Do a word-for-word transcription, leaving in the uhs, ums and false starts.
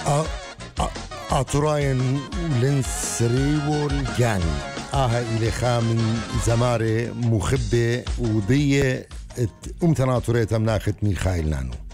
أطراين لنسري والجاني آها إلي خامن زماري مخبة وضية أمتنا طريتها مناخت ميخائيل نانو.